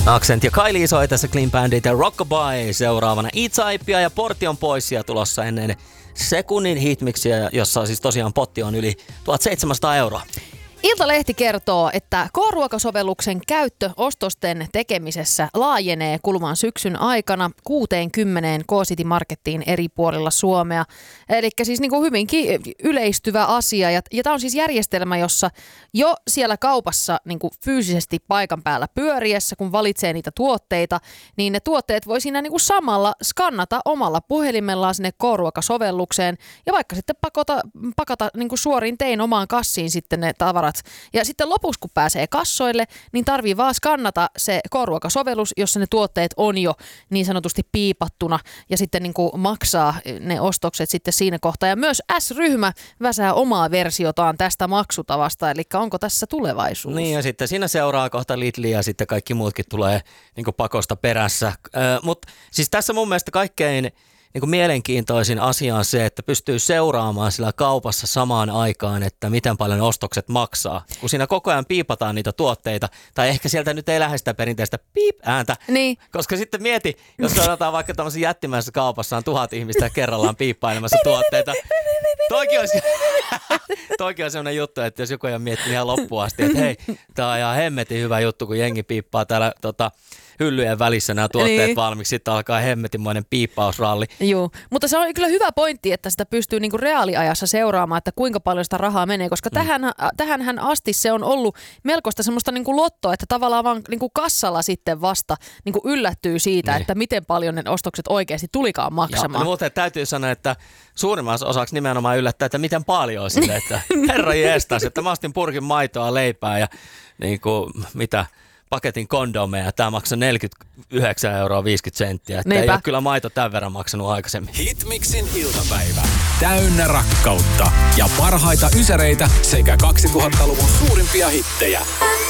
Accent ja Kylie soi tässä Clean Bandit ja Rockabye. Seuraavana E-Typea ja Portti on pois ja tulossa ennen sekunnin hitmiksiä, jossa siis tosiaan potti on yli 1700 euroa. Iltalehti kertoo, että K-ruokasovelluksen käyttö ostosten tekemisessä laajenee kuluvan syksyn aikana 60 K-City Markettiin eri puolilla Suomea. Eli siis niin kuin hyvinkin yleistyvä asia. Ja tämä on siis järjestelmä, jossa jo siellä kaupassa niin kuin fyysisesti paikan päällä pyöriessä, kun valitsee niitä tuotteita, niin ne tuotteet voi siinä niin kuin samalla skannata omalla puhelimellaan sinne K-ruokasovellukseen ja vaikka sitten pakata niin kuin suorin tein omaan kassiin sitten ne tavarat. Ja sitten lopuksi, kun pääsee kassoille, niin tarvii vaan skannata se K-ruokasovellus, jossa ne tuotteet on jo niin sanotusti piipattuna ja sitten niin kuin maksaa ne ostokset sitten siinä kohtaa. Ja myös S-ryhmä väsää omaa versiotaan tästä maksutavasta, eli onko tässä tulevaisuus? Niin ja sitten siinä seuraa kohta Lidl ja sitten kaikki muutkin tulee niin kuin pakosta perässä. Mutta siis tässä mun mielestä kaikkein niin kuin mielenkiintoisin asia on se, että pystyy seuraamaan sillä kaupassa samaan aikaan, että miten paljon ostokset maksaa. Kun siinä koko ajan piipataan niitä tuotteita, tai ehkä sieltä nyt ei lähde sitä perinteistä piip-ääntä, niin. Koska sitten mieti, jos sanotaan vaikka tämmöisen jättimäisessä kaupassa on 1000 ihmistä kerrallaan piippailemassa tuotteita. Toikin on sellainen juttu, että jos joku ei ole miettinyt ihan loppuun asti, että hei, tää on ihan hemmetin hyvä juttu, kun jengi piippaa täällä hyllyjen välissä nämä tuotteet niin valmiiksi, sitten alkaa hemmetinmoinen piippausralli. Joo, mutta se on kyllä hyvä pointti, että sitä pystyy niinku reaaliajassa seuraamaan, että kuinka paljon sitä rahaa menee, koska tähänhän asti se on ollut melkoista semmoista niinku lottoa, että tavallaan vaan niinku kassalla sitten vasta niinku yllättyy siitä, niin, että miten paljon ne ostokset oikeasti tulikaan maksamaan. Ja muuten täytyy sanoa, että suurimmassa osaksi nimenomaan yllättää, että miten paljon sille, että herra jestas, että mä ostin purkin maitoa, leipää ja niinku mitä paketin kondomeja. Tämä maksaa 49,50 €. Että ei ole kyllä maito tämän verran maksanut aikaisemmin. Hitmixin iltapäivä. Täynnä rakkautta ja parhaita ysäreitä sekä 2000-luvun suurimpia hittejä.